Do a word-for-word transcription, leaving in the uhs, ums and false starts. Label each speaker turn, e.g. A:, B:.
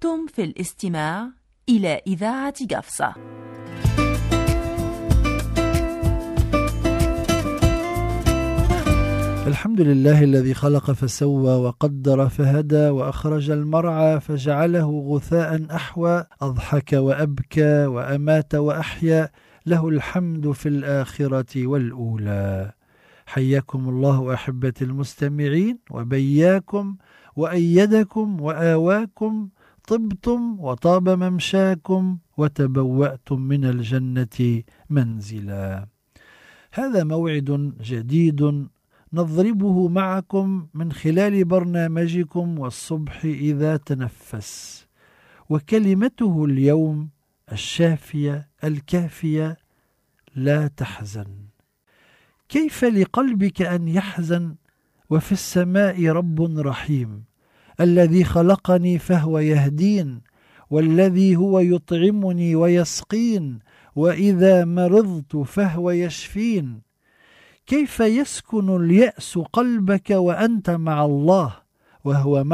A: أنتم في الاستماع إلى إذاعة قفصة.
B: الحمد لله الذي خلق فسوى وقدر فهدى وأخرج المرعى فجعله غثاء أحوى، أضحك وأبكى وأمات وأحيا، له الحمد في الآخرة والأولى. حياكم الله أحبتي المستمعين، وبياكم وأيدكم وآواكم، طبتم وطاب ممشاكم وتبوأتم من الجنة منزلا. هذا موعد جديد نضربه معكم من خلال برنامجكم والصبح إذا تنفس، وكلمته اليوم الشافية الكافية: لا تحزن. كيف لقلبك أن يحزن وفي السماء رب رحيم، الذي خلقني فهو يهدين، والذي هو يطعمني ويسقين، وإذا مرضت فهو يشفين. كيف يسكن اليأس قلبك وأنت مع الله وهو مع